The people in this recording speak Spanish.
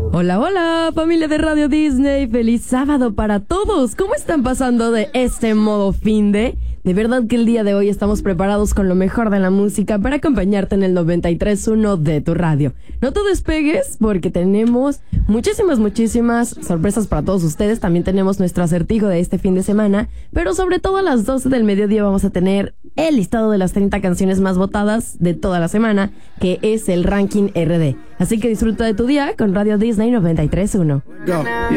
Hola, hola, familia de Radio Disney. Feliz sábado para todos. ¿Cómo están pasando de este modo fin de? De verdad que el día de hoy estamos preparados con lo mejor de la música para acompañarte en el 93.1 de tu radio. No te despegues porque tenemos muchísimas sorpresas para todos ustedes. También tenemos nuestro acertijo de este fin de semana, pero sobre todo a las 12 del mediodía vamos a tener el listado de las 30 canciones más votadas de toda la semana, que es el ranking RD. Así que disfruta de tu día con Radio Disney 93.1. Go.